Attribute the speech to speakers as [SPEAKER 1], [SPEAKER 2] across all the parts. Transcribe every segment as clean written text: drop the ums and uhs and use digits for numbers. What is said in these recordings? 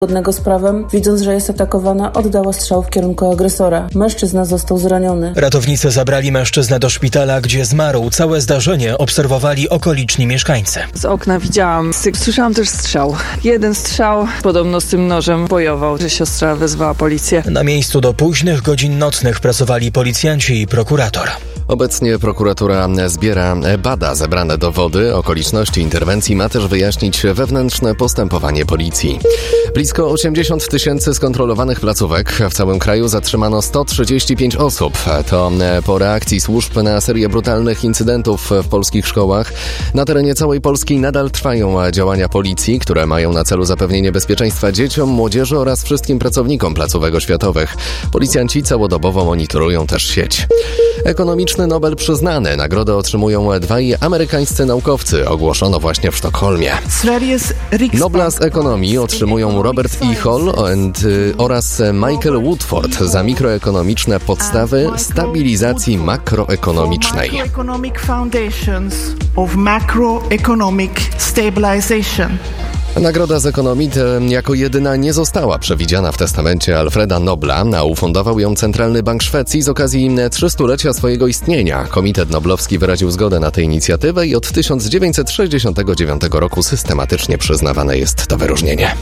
[SPEAKER 1] zgodnego z prawem, widząc, że jest atakowana, oddała strzał w kierunku agresora. Mężczyzna został zraniony.
[SPEAKER 2] Ratownicy zabrali mężczyznę do szpitala, gdzie zmarł. Całe zdarzenie obserwowali okoliczni mieszkańcy.
[SPEAKER 3] Z okna widziałam, słyszałam też strzał. Jeden strzał, podobno z tym nożem bojował, że siostra wezwała policję.
[SPEAKER 2] Na miejscu do późnych godzin nocnych pracowali policjanci i prokurator.
[SPEAKER 4] Obecnie prokuratura bada zebrane dowody. Okoliczności interwencji ma też wyjaśnić wewnętrzne postępowanie policji. Blisko 80 000 skontrolowanych placówek. W całym kraju zatrzymano 135 osób. To po reakcji służb na serię brutalnych incydentów w polskich szkołach. Na terenie całej Polski nadal trwają działania policji, które mają na celu zapewnienie bezpieczeństwa dzieciom, młodzieży oraz wszystkim pracownikom placówek oświatowych. Policjanci całodobowo monitorują też sieć. Ekonomiczny Nobel przyznany. Nagrodę otrzymują dwaj amerykańscy naukowcy. Ogłoszono właśnie w Sztokholmie. Nobla z ekonomii otrzymują Robert E. Hall oraz Michael Woodford za mikroekonomiczne podstawy stabilizacji makroekonomicznej. Nagroda z ekonomii jako jedyna nie została przewidziana w testamencie Alfreda Nobla, a ufundował ją Centralny Bank Szwecji z okazji 300-lecia swojego istnienia. Komitet Noblowski wyraził zgodę na tę inicjatywę i od 1969 roku systematycznie przyznawane jest to wyróżnienie.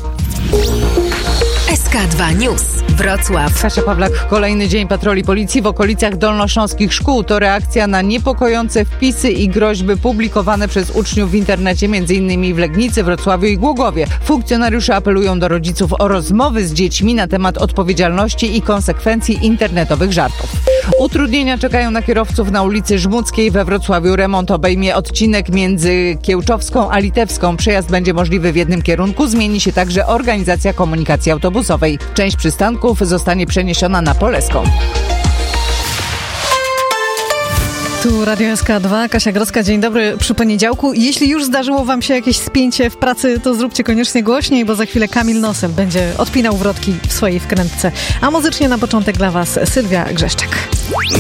[SPEAKER 5] SK2 News. Wrocław.
[SPEAKER 6] Kasia Pawlak, kolejny dzień patroli policji w okolicach dolnośląskich szkół. To reakcja na niepokojące wpisy i groźby publikowane przez uczniów w internecie, m.in. w Legnicy, Wrocławiu i Głogowie. Funkcjonariusze apelują do rodziców o rozmowy z dziećmi na temat odpowiedzialności i konsekwencji internetowych żartów. Utrudnienia czekają na kierowców na ulicy Żmudzkiej we Wrocławiu. Remont obejmie odcinek między Kiełczowską a Litewską. Przejazd będzie możliwy w jednym kierunku. Zmieni się także organizacja komunikacji autobusowej. Część przystanków zostanie przeniesiona na Poleską.
[SPEAKER 7] Tu Radio SK2, Kasia Grodzka, dzień dobry przy poniedziałku. Jeśli już zdarzyło wam się jakieś spięcie w pracy, to zróbcie koniecznie głośniej, bo za chwilę Kamil Nosem będzie odpinał wrotki w swojej wkrętce. A muzycznie na początek dla was Sylwia Grzeszczak.